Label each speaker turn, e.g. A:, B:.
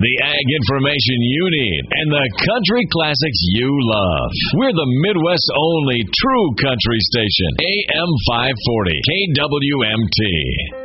A: the ag information you need, and the country classics you love. We're the Midwest's only true country station, AM 540, KWMT.